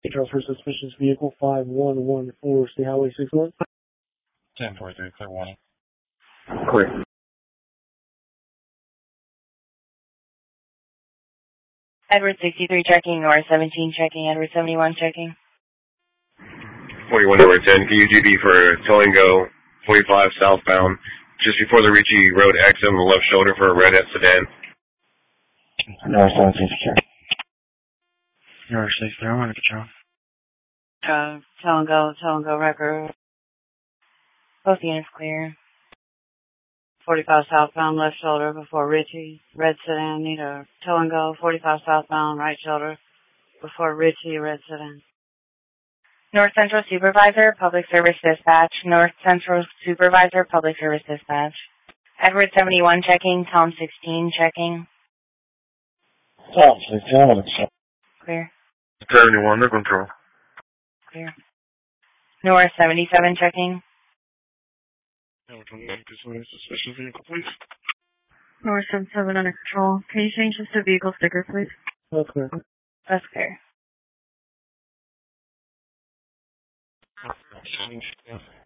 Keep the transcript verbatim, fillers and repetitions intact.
Control for suspicious vehicle five one one four, State Highway six one. ten forty-three, clear warning. Clear. Edward sixty-three checking, North seventeen checking, Edward seventy-one checking. forty-one over ten, can you G B for Tolingo forty-five southbound, just before the Ritchie Road exit on the left shoulder for a redhead sedan? North seventeen secure. North sixty-three, I'm under control. Uh, Tolingo, Tolingo record. Both units clear. forty-five southbound, left shoulder before Ritchie. Red sedan, need a Tolingo. forty-five southbound, right shoulder before Ritchie, red sedan. North Central Supervisor, Public Service Dispatch. North Central Supervisor, Public Service Dispatch. Edward seventy-one checking, Tom sixteen checking. Tom sixteen, I'm under control. Clear. seventy-one, under control. Clear. North seventy-seven checking. Suspicious vehicle, please. North seventy-seven under control. Can you change this to vehicle sticker, please? That's clear. That's clear. Yeah.